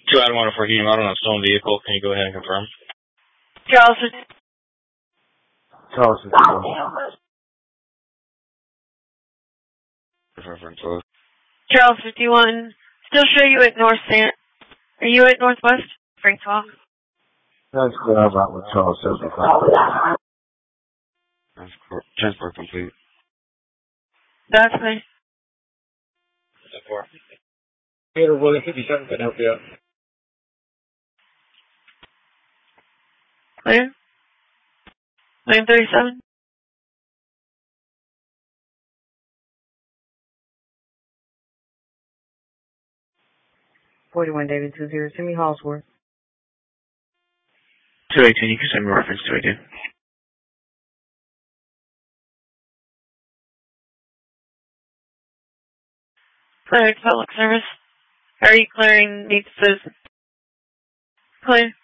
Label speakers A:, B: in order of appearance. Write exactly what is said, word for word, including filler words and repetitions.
A: two Adam one oh four heating model on a stolen vehicle. Can you go ahead and confirm?
B: Charles.
C: Charles fifty-one.
B: Charles fifty-one. Still show you at North San. Are you at Northwest Franksville?
C: That's good. I'm out with Charles seventy-five.
A: Transport, transport complete.
B: That's me.
A: Four. Peter William fifty-seven can help you out.
B: Clear? nine thirty-seven?
D: forty-one David two zero. Send me Hallsworth.
A: two eighteen, you can send me reference two eighteen.
B: Clear public service. How are you clearing needs citizen? Clear.